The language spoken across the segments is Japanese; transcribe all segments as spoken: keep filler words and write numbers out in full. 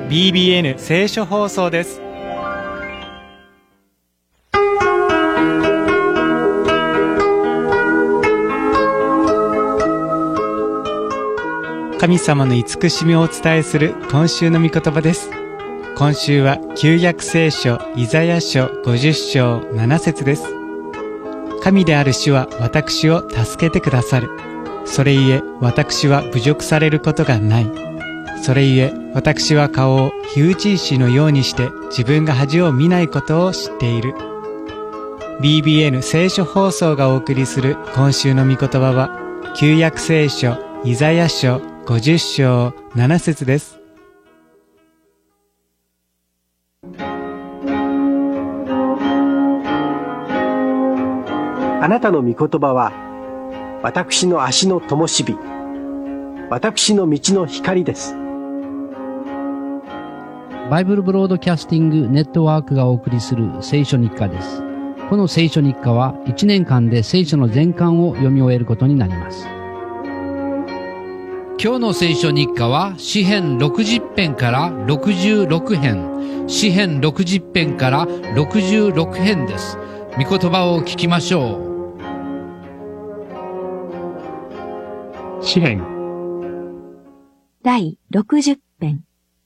ビービーエヌ 聖書放送です。神様の慈しみをお伝えする今週の御言葉です。今週は旧約聖書イザヤ書ごじゅっ章なな節です。神である主は私を助けてくださる。それゆえ私は侮辱されることがない。それゆえ私は顔を火打ち石のようにして自分が恥を見ないことを知っている。 ビービーエヌ 聖書放送がお送りする今週の御言葉は旧約聖書イザヤ書ごじゅっ章なな節です。 あなたの御言葉は私の足の灯火、私の道の光です。 バイブルブロードキャスティングネットワークがお送りする聖書日課です。この聖書日課はいちねんかんで聖書の全巻を読み終えることになります。今日の聖書日課は詩編ろくじゅっ編からろくじゅうろく編、詩編ろくじゅっ編からろくじゅうろく編です。御言葉を聞きましょう。 詩編だいろくじゅっ編。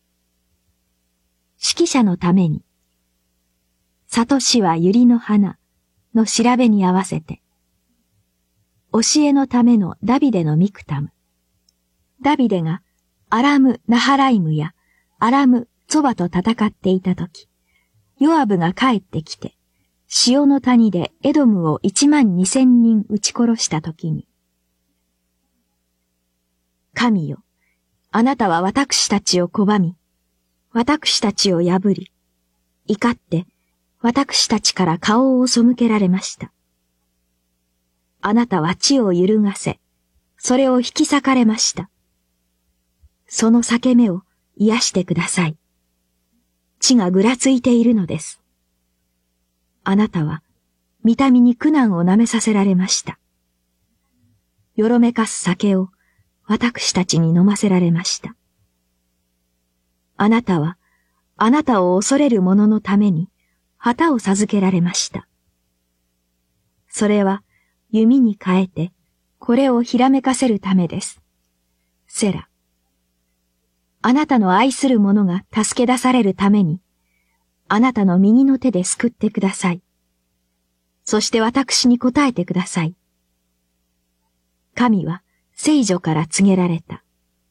指揮者のために、里しは百合の花の調べに合わせて、教えのためのダビデのミクタム。ダビデがアラム・ナハライムやアラム・ツォバと戦っていたとき、ヨアブが帰ってきて、塩の谷でエドムを一万二千人撃ち殺したときに、神よ、あなたは私たちを拒み、私たちを破り、怒って私たちから顔を背けられました。あなたは地を揺るがせ、それを引き裂かれました。その裂け目を癒してください。地がぐらついているのです。あなたは、見た目に苦難を舐めさせられました。よろめかす酒を私たちに飲ませられました。あなたは、あなたを恐れる者のために、旗を授けられました。それは、弓に変えて、これをひらめかせるためです。セラ。あなたの愛する者が助け出されるために、あなたの右の手で救ってください。そして私に答えてください。神は聖女から告げられた。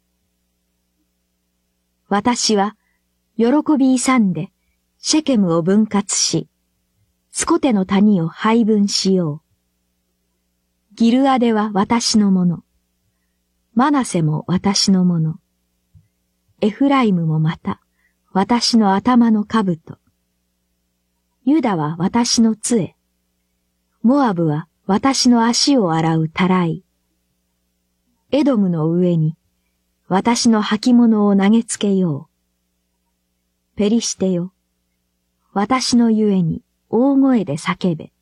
私は、喜び勇んで、シェケムを分割し、スコテの谷を配分しよう。ギルアデは私のもの。マナセも私のもの。エフライムもまた、私の頭の兜。ユダは私の杖。モアブは私の足を洗うたらい。エドムの上に、私の履物を投げつけよう。ペリシテよ、私のゆえに大声で叫べ。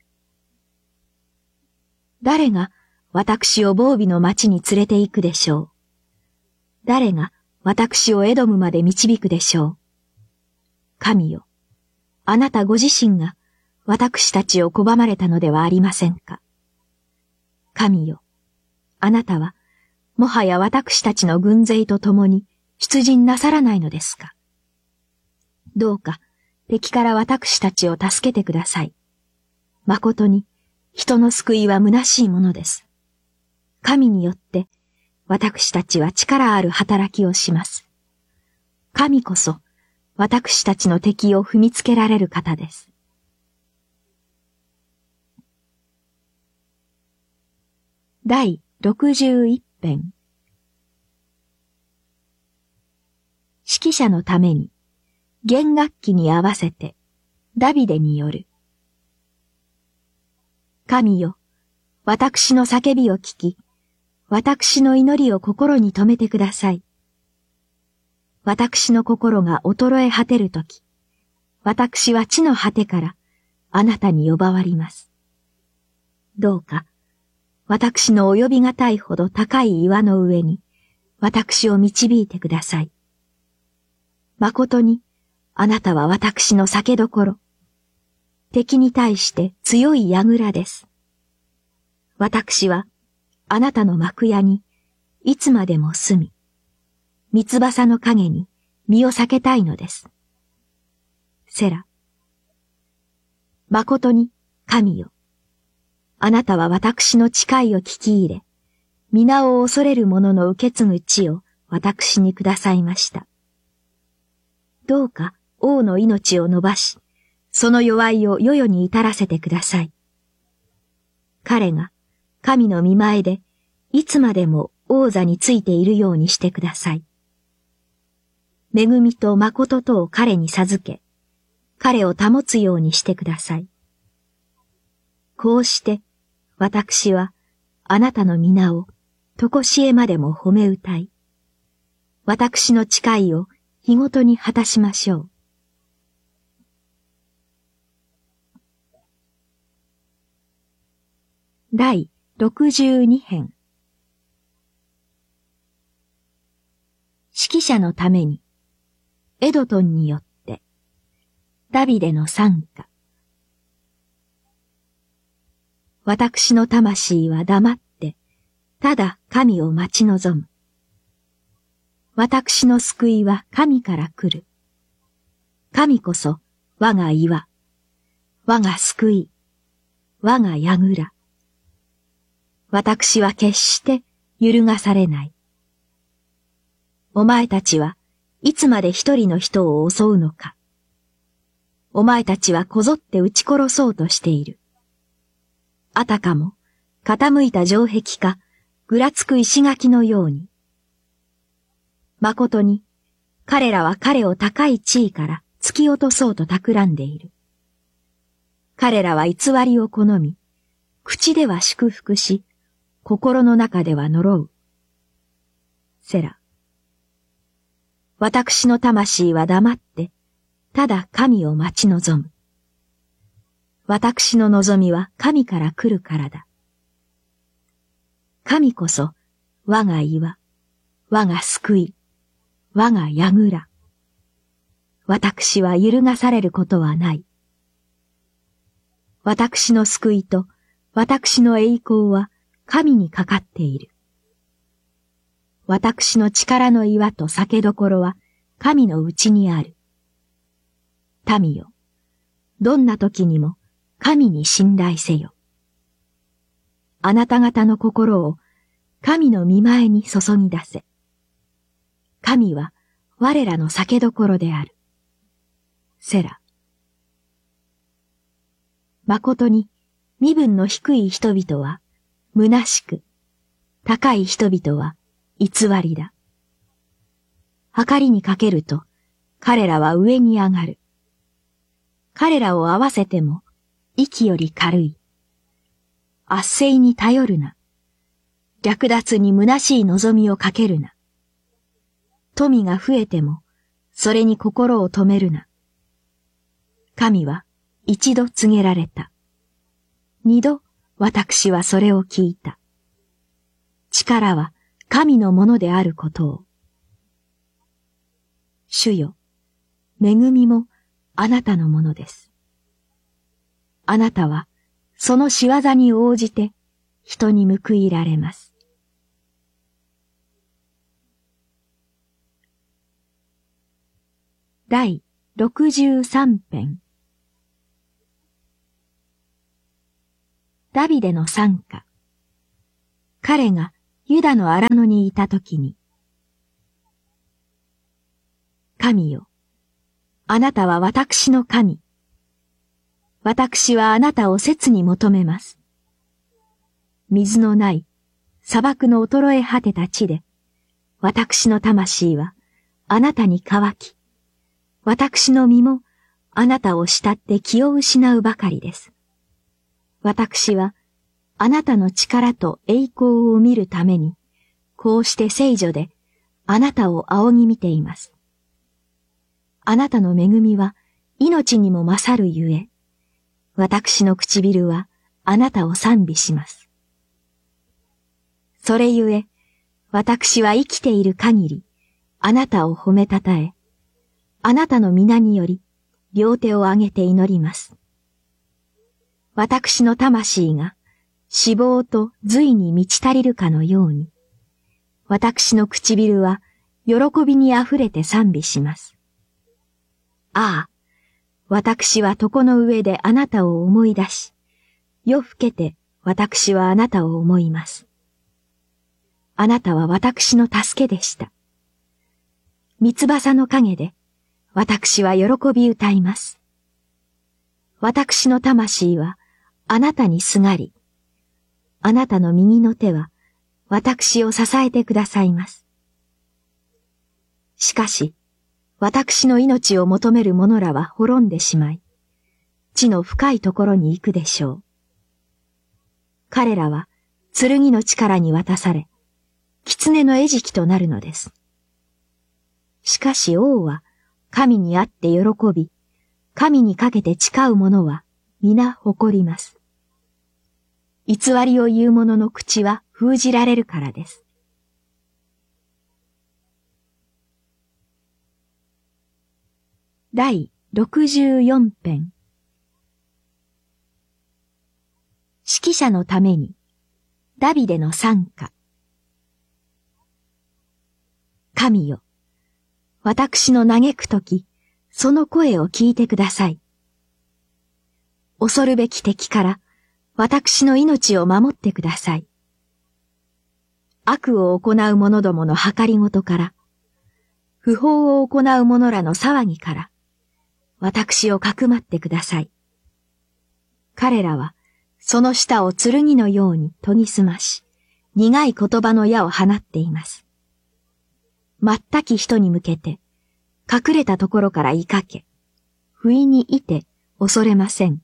誰が私を防備の町に連れて行くでしょう。誰が私をエドムまで導くでしょう。神よ、あなたご自身が私たちを拒まれたのではありませんか。神よ、あなたはもはや私たちの軍勢と共に出陣なさらないのですか。どうか敵から私たちを助けてください。誠に人の救いは虚しいものです。神によって私たちは力ある働きをします。神こそ私たちの敵を踏みつけられる方です。だいろくじゅういち編。指揮者のために弦楽器に合わせてダビデによる。神よ、私の叫びを聞き、私の祈りを心に留めてください。私の心が衰え果てるとき、私は地の果てからあなたに呼ばわります。どうか、私の及びがたいほど高い岩の上に、私を導いてください。 誠に、あなたは私の酒どころ。敵に対して強い櫓です。私は、あなたの幕屋に、いつまでも住み、三翼の影に身を避けたいのです。セラ。誠に、神よ。あなたは私の誓いを聞き入れ、皆を恐れる者の受け継ぐ地を私にくださいました。どうか王の命を伸ばし、その弱いを世々に至らせてください。彼が神の御前でいつまでも王座についているようにしてください。恵みと誠とを彼に授け、彼を保つようにしてください。こうして私はあなたの皆をとこしえまでも褒め歌い、私の誓いを日ごとに果たしましょう。第ろくじゅうに編。指揮者のために、エドトンによって、ダビデの賛歌。私の魂は黙って、ただ神を待ち望む。私の救いは神から来る。神こそ我が岩、我が救い、我が櫓。私は決して揺るがされない。お前たちはいつまで一人の人を襲うのか。お前たちはこぞって撃ち殺そうとしている。あたかも傾いた城壁かぐらつく石垣のように。誠に彼らは彼を高い地位から突き落とそうと企んでいる。彼らは偽りを好み、口では祝福し、心の中では呪う。セラ。私の魂は黙って、ただ神を待ち望む。私の望みは神から来るからだ。神こそ、我が岩、我が救い、我が櫓。私は揺るがされることはない。私の救いと私の栄光は神にかかっている。私の力の岩と酒どころは神のうちにある。民よ、どんな時にも神に信頼せよ。あなた方の心を神の御前に注ぎ出せ。神は我らの酒どころである。セラ。誠に身分の低い人々は虚しく、高い人々は偽りだ。計りにかけると彼らは上に上がる。彼らを合わせても息より軽い。圧政に頼るな。略奪に虚しい望みをかけるな。富が増えてもそれに心を止めるな。神は一度告げられた。二度私はそれを聞いた。力は神のものであることを。主よ、恵みもあなたのものです。あなたはその仕業に応じて人に報いられます。第ろくじゅうさん編。ダビデの賛歌。彼がユダの荒野にいたときに。神よ、あなたは私の神。私はあなたを切に求めます。水のない砂漠の衰え果てた地で、私の魂はあなたに乾き、私の身もあなたを慕って気を失うばかりです。私はあなたの力と栄光を見るために、こうして聖女であなたを仰ぎ見ています。あなたの恵みは命にも勝るゆえ、私の唇はあなたを賛美します。それゆえ、私は生きている限り、あなたを褒めたたえ、 あなたの皆により、両手を上げて祈ります。私の魂が、脂肪と髄に満ち足りるかのように、私の唇は喜びにあふれて賛美します。ああ、私は床の上であなたを思い出し、夜更けて私はあなたを思います。あなたは私の助けでした。三翼の陰で私は喜び歌います。私の魂はあなたにすがり、あなたの右の手は私を支えてくださいます。しかし、私の命を求める者らは滅んでしまい、地の深いところに行くでしょう。彼らは剣の力に渡され、狐の餌食となるのです。しかし王は神にあって喜び、神にかけて誓う者は皆誇ります。偽りを言う者の口は封じられるからです。第ろくじゅうよん編。指揮者のために、ダビデの賛歌。神よ、私の嘆くとき、その声を聞いてください。恐るべき敵から、私の命を守ってください。悪を行う者どもの計りごとから、不法を行う者らの騒ぎから、私をかくまってください。彼らは、その舌を剣のように研ぎ澄まし、苦い言葉の矢を放っています。全き人に向けて、隠れたところから追いかけ、不意にいて恐れません。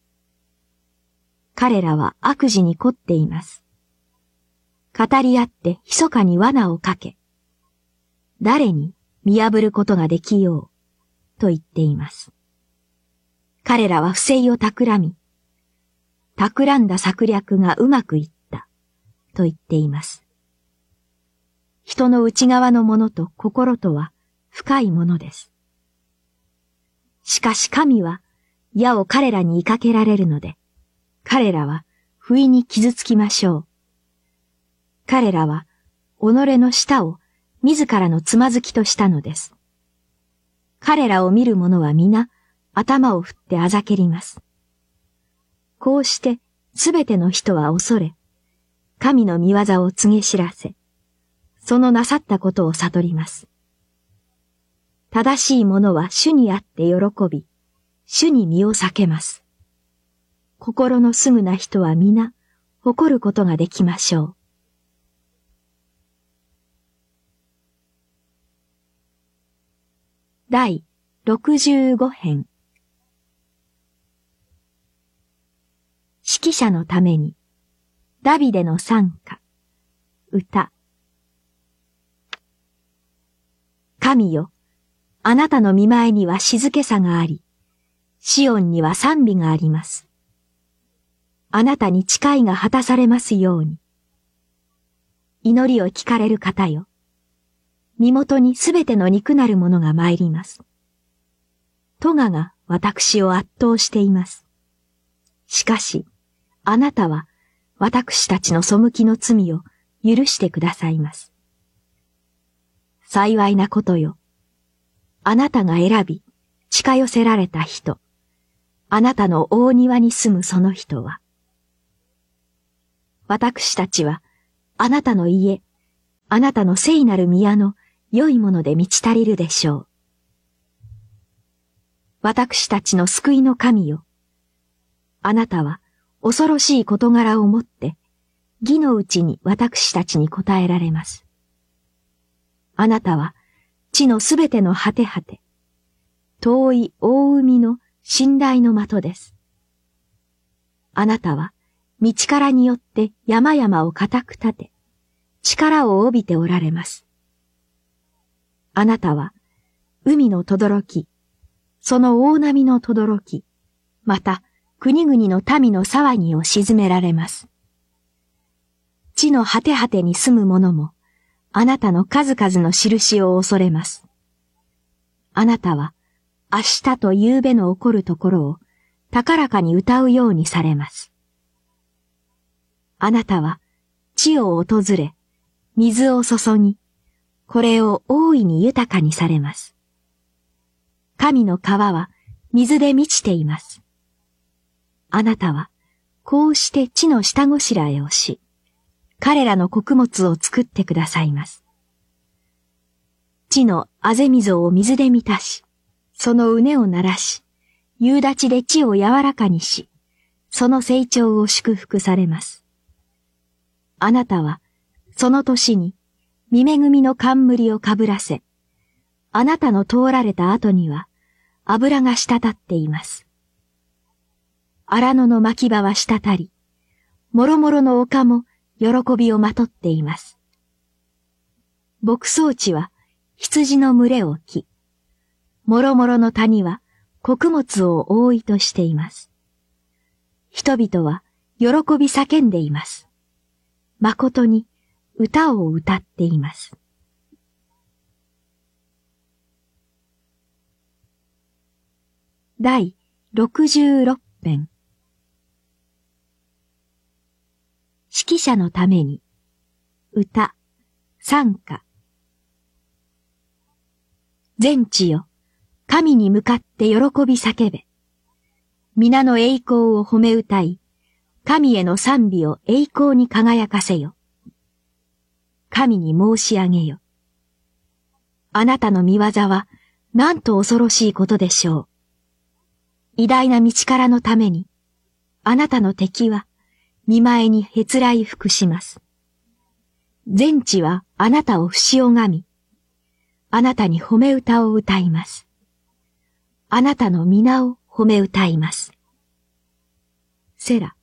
彼らは悪事に凝っています。語り合って密かに罠をかけ、誰に見破ることができよう、と言っています。彼らは不正を企み、企んだ策略がうまくいった、と言っています。人の内側のものと心とは深いものです。しかし神は矢を彼らに追いかけられるので、彼らは不意に傷つきましょう。彼らは己の舌を自らのつまずきとしたのです。彼らを見る者は皆頭を振ってあざけります。こうしてすべての人は恐れ、神の御業を告げ知らせ、そのなさったことを悟ります。正しい者は主にあって喜び、主に身を避けます。心のすぐな人は皆誇ることができましょう。第ろくじゅうご編。指揮者のために、ダビデの賛歌、歌。神よ、あなたの御前には静けさがあり、シオンには賛美があります。あなたに誓いが果たされますように。祈りを聞かれる方よ。身元にすべての肉なるものが参ります。トガが私を圧倒しています。しかし、あなたは私たちの背きの罪を許してくださいます。幸いなことよ。あなたが選び、近寄せられた人、あなたの大庭に住むその人は、私たちは、あなたの家、あなたの聖なる宮の良いもので満ち足りるでしょう。私たちの救いの神よ。あなたは恐ろしい事柄をもって、義のうちに私たちに答えられます。あなたは地のすべての果て果て、遠い大海の信頼の的です。あなたは道からによって山々を固く立て、力を帯びておられます。あなたは海の轟き、その大波の轟き、また国々の民の騒ぎを鎮められます。地の果て果てに住む者も、あなたの数々の印を恐れます。 あなたは明日と夕べの起こるところを高らかに歌うようにされます。あなたは地を訪れ、水を注ぎ、これを大いに豊かにされます。神の川は水で満ちています。あなたはこうして地の下ごしらえをし、彼らの穀物を作ってくださいます。地のあぜ溝を水で満たし、その畝を鳴らし、夕立で地を柔らかにし、その成長を祝福されます。あなたは、その年に、見恵みの冠をかぶらせ、あなたの通られた後には、油が滴っています。荒野の牧場は滴り、もろもろの丘も喜びをまとっています。牧草地は羊の群れを着、もろもろの谷は穀物を覆いとしています。人々は喜び叫んでいます。誠に歌を歌っています。第ろくじゅうろく編。指揮者のために歌、賛歌。全地よ、神に向かって喜び叫べ。皆の栄光を褒め歌い、神への賛美を栄光に輝かせよ。神に申し上げよ。あなたの御業はなんと恐ろしいことでしょう。偉大な道からのために、あなたの敵は見舞いにへつらい服します。全地はあなたを節拝み、あなたに褒め歌を歌います。あなたの皆を褒め歌います。セラ。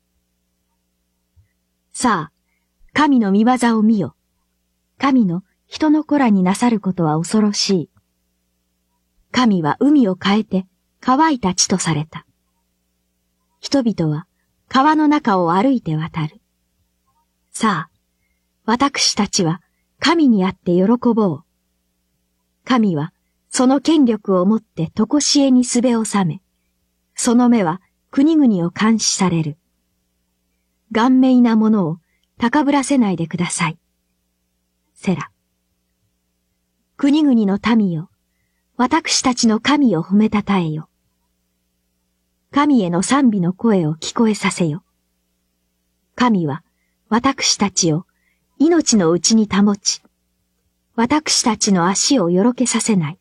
さあ、神の御業を見よ。神の人の子らになさることは恐ろしい。神は海を変えて乾いた地とされた。人々は川の中を歩いて渡る。さあ、私たちは神にあって喜ぼう。神はその権力をもって常しえにすべを収め、その目は国々を監視される。顔面なものを高ぶらせないでください。セラ。国々の民よ、私たちの神を褒めたたえよ。神への賛美の声を聞こえさせよ。神は私たちを命のうちに保ち、私たちの足をよろけさせない。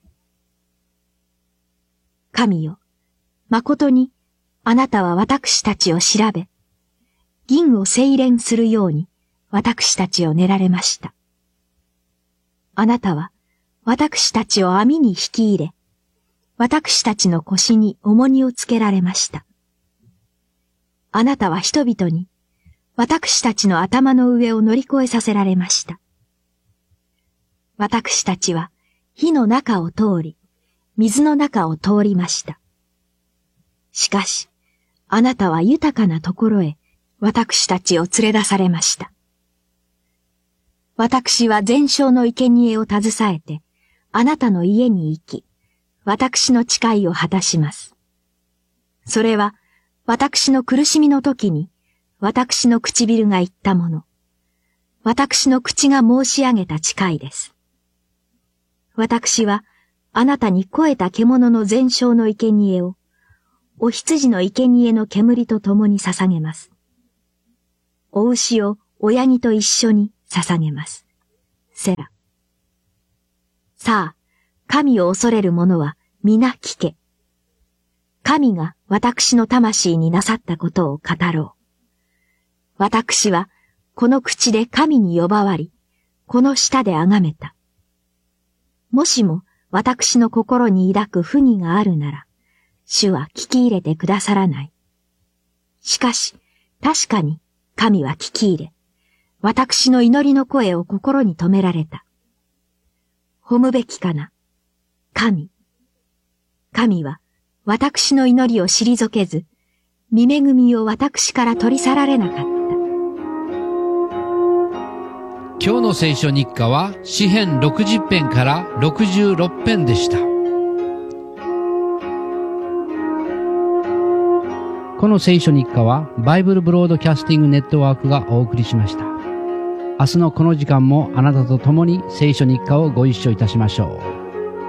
神よ、誠にあなたは私たちを調べ、銀を精錬するように私たちを練られました。あなたは私たちを網に引き入れ、私たちの腰に重荷をつけられました。あなたは人々に私たちの頭の上を乗り越えさせられました。私たちは火の中を通り、水の中を通りました。しかし、あなたは豊かなところへ私たちを連れ出されました。私は全焼の生贄を携えて、あなたの家に行き、私の誓いを果たします。それは、私の苦しみの時に、私の唇が言ったもの。私の口が申し上げた誓いです。私は、あなたに肥えた獣の全焼の生贄を、お羊の生贄の煙と共に捧げます。お牛を親木と一緒に捧げます。セラ。さあ、神を恐れる者は皆聞け。神が私の魂になさったことを語ろう。私はこの口で神に呼ばわり、この舌で崇めた。もしも私の心に抱く不義があるなら、主は聞き入れてくださらない。しかし、確かに神は聞き入れ、私の祈りの声を心に留められた。褒むべきかな。神。神は私の祈りを退けず、御恵みを私から取り去られなかった。 今日の聖書日課は詩編ろくじゅっ編からろくじゅうろく編でした。 この聖書日課はバイブルブロードキャスティングネットワークがお送りしました。明日のこの時間もあなたと共に聖書日課をご一緒いたしましょう。